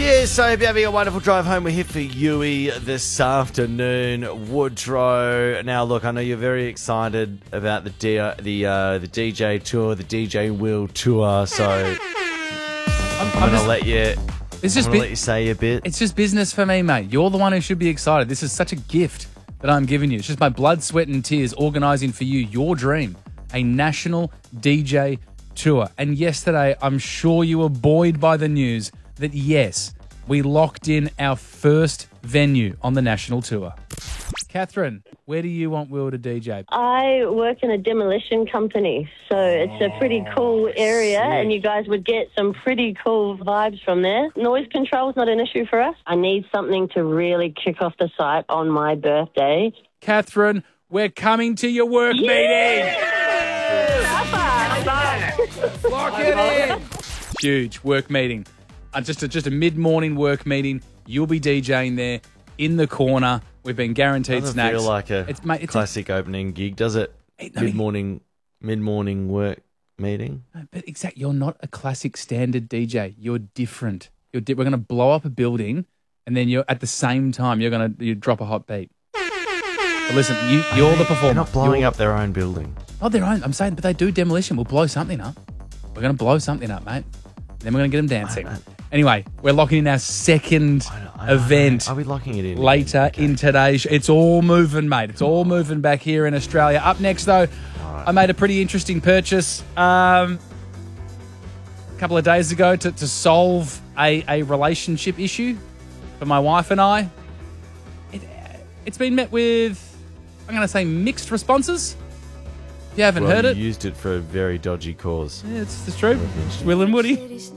Yes, so I hope you're having a wonderful drive home. We're here for Yui this afternoon, Woodrow. Now, look, I know you're very excited about the DJ tour, the DJ Will tour, so I'm going to let you... let you say your bit. It's just business for me, mate. You're the one who should be excited. This is such a gift that I'm giving you. It's just my blood, sweat and tears organising for you your dream, a national DJ tour. And yesterday, I'm sure you were buoyed by the news that, yes, we locked in our first venue on the national tour. Catherine, where do you want Will to DJ? I work in a demolition company, so it's a pretty cool area, and you guys would get some pretty cool vibes from there. Noise control is not an issue for us. I need something to really kick off the site on my birthday. Catherine, we're coming to your work meeting. Lock it in. Huge work meeting. Just a mid-morning work meeting. You'll be DJing there in the corner. We've been guaranteed Doesn't snacks. feel like a classic opening gig, does it? Mid-morning work meeting. No, but exactly, you're not a classic standard DJ. You're different. We're going to blow up a building, and then you're at the same time you drop a hot beat. But listen, you're the performer. They're not blowing up their own building. Oh, their own. I'm saying, but they do demolition. We'll blow something up. We're going to blow something up, mate. Then we're going to get them dancing. Anyway, we're locking in our second event. Are we locking it in? Later in today's show. It's all moving, mate. It's all moving back here in Australia. Up next, though, I made a pretty interesting purchase a couple of days ago to solve a relationship issue for my wife and I. It's been met with, I'm going to say, mixed responses. If you haven't heard it. You used it for a very dodgy cause. Yeah, it's true. Will and Woody.